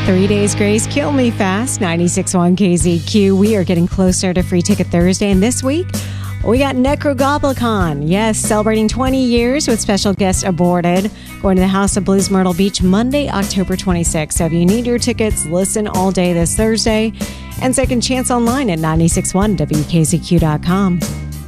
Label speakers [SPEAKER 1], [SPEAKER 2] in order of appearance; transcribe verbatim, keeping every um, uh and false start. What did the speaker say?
[SPEAKER 1] Three Days Grace, Kill Me Fast, ninety-six point one K Z Q. We are getting closer to Free Ticket Thursday, and this week we got Necrogoblicon. Yes, celebrating twenty years with special guest Aborted. Going to the House of Blues Myrtle Beach Monday, October twenty-sixth. So if you need your tickets, listen all day this Thursday. And Second Chance online at nine six one W K Z Q dot com.